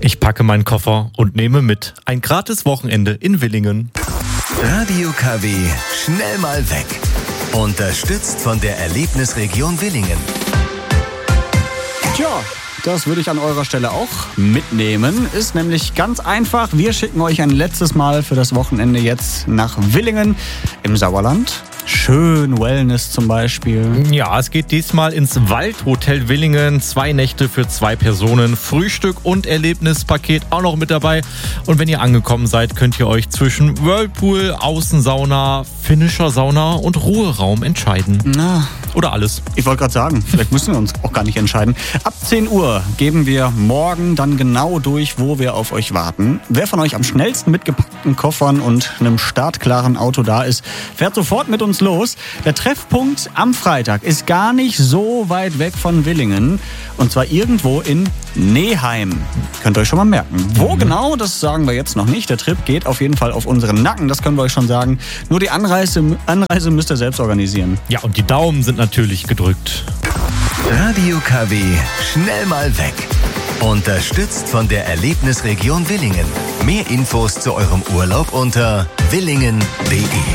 Ich packe meinen Koffer und nehme mit. Ein gratis Wochenende in Willingen. Radio KW, schnell mal weg. Unterstützt von der Erlebnisregion Willingen. Tja, das würde ich an eurer Stelle auch mitnehmen. Ist nämlich ganz einfach. Wir schicken euch ein letztes Mal für das Wochenende jetzt nach Willingen im Sauerland. Schön Wellness zum Beispiel. Ja, es geht diesmal ins Waldhotel Willingen. 2 Nächte für 2 Personen. Frühstück und Erlebnispaket auch noch mit dabei. Und wenn ihr angekommen seid, könnt ihr euch zwischen Whirlpool, Außensauna, finnischer Sauna und Ruheraum entscheiden. Na, oder alles. Ich wollte gerade sagen, vielleicht müssen wir uns auch gar nicht entscheiden. Ab 10 Uhr geben wir morgen dann genau durch, wo wir auf euch warten. Wer von euch am schnellsten mit gepackten Koffern und einem startklaren Auto da ist, fährt sofort mit uns los. Der Treffpunkt am Freitag ist gar nicht so weit weg von Willingen. Und zwar irgendwo in Neheim. Könnt ihr euch schon mal merken. Wo genau, das sagen wir jetzt noch nicht. Der Trip geht auf jeden Fall auf unseren Nacken, das können wir euch schon sagen. Nur die Anreise müsst ihr selbst organisieren. Ja, und die Daumen sind natürlich gedrückt. Radio KW, schnell mal weg. Unterstützt von der Erlebnisregion Willingen. Mehr Infos zu eurem Urlaub unter willingen.de.